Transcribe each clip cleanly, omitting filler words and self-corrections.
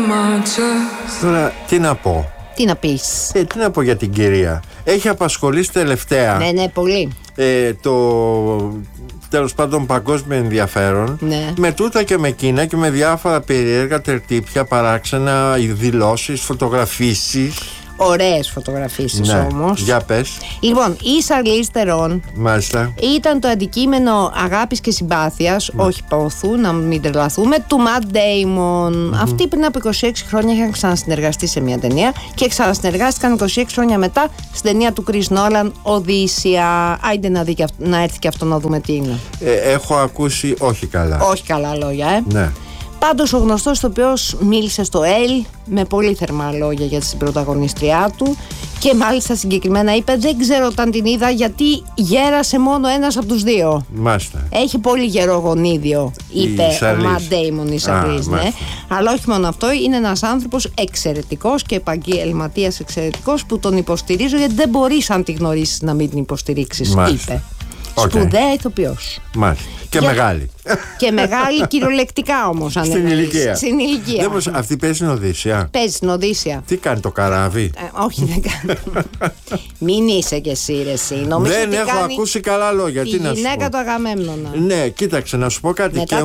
Τώρα τι να πω. Τι να πεις. Τι να πω για την κυρία. Έχει απασχολήσει τελευταία. Ναι, πολύ. Τέλος πάντων παγκόσμιο ενδιαφέρον. Ναι. Με τούτα και με εκείνα και με διάφορα περίεργα τερτύπια, παράξενα, δηλώσεις, φωτογραφίσεις. Ωραίες φωτογραφίσεις, ναι. όμως. Για πες. Λοιπόν, η Charlize Theron Μάλιστα. ήταν το αντικείμενο αγάπης και συμπάθειας, όχι πόθου, να μην τρελαθούμε, του Matt Damon. Αυτοί πριν από 26 χρόνια είχαν ξανασυνεργαστεί σε μια ταινία και ξανασυνεργάστηκαν 26 χρόνια μετά στην ταινία του Chris Nolan, Οδύσσια. Άιντε να έρθει και αυτό να δούμε τι είναι. Έχω ακούσει όχι καλά. Όχι καλά λόγια, Ναι. Πάντως ο γνωστός ηθοποιός μίλησε στο Elle με πολύ θερμά λόγια για την πρωταγωνιστριά του και μάλιστα συγκεκριμένα είπε: δεν ξέρω όταν την είδα γιατί γέρασε μόνο ένας από τους δύο. Μάλιστα. Έχει πολύ γερό γονίδιο, είπε ο Matt Damon, η Charlize, ναι. Αλλά όχι μόνο αυτό, είναι ένας άνθρωπος εξαιρετικός και επαγγελματίας εξαιρετικός που τον υποστηρίζω γιατί δεν μπορείς αν τη γνωρίσεις να μην την υποστηρίξεις, είπε. Σπουδαία ηθοποιός. Μάλιστα. Και μεγάλη. Και μεγάλη κυριολεκτικά όμως. Στην ηλικία. Στην ηλικία. Αυτή παίζει στην Οδύσσια. Παίζει στην Οδύσσια. Τι κάνει το καράβι. Όχι, δεν κάνει. Μην είσαι κι εσύ, ρε εσύ. Δεν έχω ακούσει καλά λόγια. Τι να σου πω. Γυναίκα του Αγαμέμνονα. Ναι, κοίταξε να σου πω κάτι. Μετά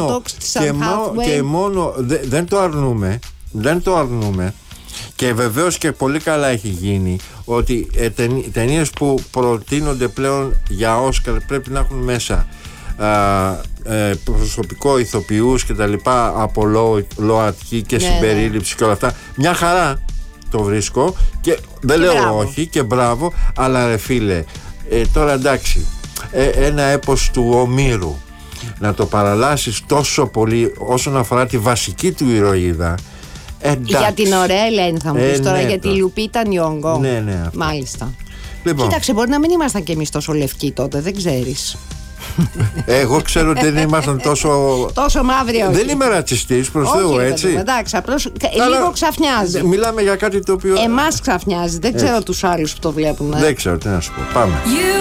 Και μόνο δεν το αρνούμε. Δεν το αρνούμε. Και βεβαίως και πολύ καλά έχει γίνει ότι ταινίες που προτείνονται πλέον για Όσκαρ πρέπει να έχουν μέσα προσωπικό, ηθοποιούς και τα λοιπά από ΛΟΑΤΚΙ και συμπερίληψη και όλα αυτά. Μια χαρά το βρίσκω και δεν λέω μπράβο. Όχι και μπράβο, αλλά ρε φίλε, τώρα εντάξει, ένα έπος του Ομήρου να το παραλάσεις τόσο πολύ όσον αφορά τη βασική του ηρωίδα. Για την ωραία Ελένη θα μου πεις τώρα, ναι, για τη Λουπίτα Νιόγκο. Ναι. Μάλιστα. Λοιπόν. Κοίταξε, μπορεί να μην ήμασταν κι εμείς τόσο λευκοί τότε, δεν ξέρεις. Εγώ ξέρω ότι δεν ήμασταν τόσο μαύροι, όχι. Δεν είμαι ρατσιστής, προς Θεού, έτσι. Εντάξει, απλώς λίγο ξαφνιάζει. Μιλάμε για κάτι το οποίο εμάς ξαφνιάζει, δεν ξέρω τους άλλους που το βλέπουν. Δεν ξέρω τι να σου πω. Πάμε.